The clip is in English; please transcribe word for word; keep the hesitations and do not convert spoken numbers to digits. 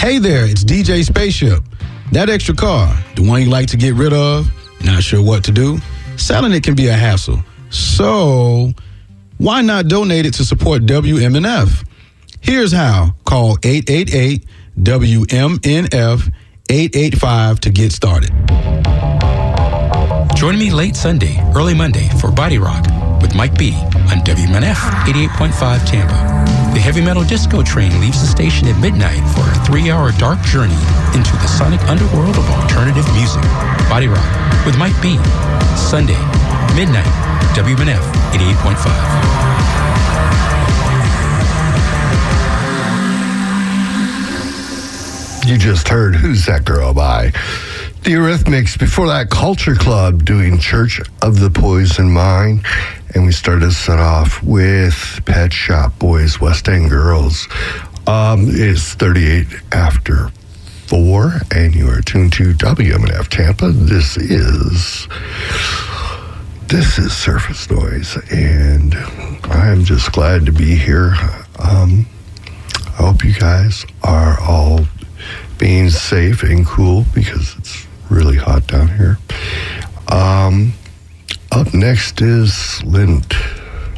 Hey there, it's D J Spaceship. That extra car, the one you like to get rid of, not sure what to do? Selling it can be a hassle. So why not donate it to support W M N F? Here's how. Call eight eight eight W M N F eight eight five to get started. Join me late Sunday, early Monday for Body Rock with Mike B on W M N F eighty-eight point five Tampa. The heavy metal disco train leaves the station at midnight for a three-hour dark journey into the sonic underworld of alternative music. Body Rock with Mike B. Sunday, midnight, W M N F eighty-eight point five. You just heard Who's That Girl by The Eurythmics. Before that, Culture Club doing Church of the Poison Mind. And we started set off with Pet Shop Boys, West End Girls. Um, it's thirty-eight after four, and you are tuned to W M N F Tampa. This is this is Surface Noise, and I am just glad to be here. Um, I hope you guys are all being safe and cool because it's really hot down here. Um, up next is Lint.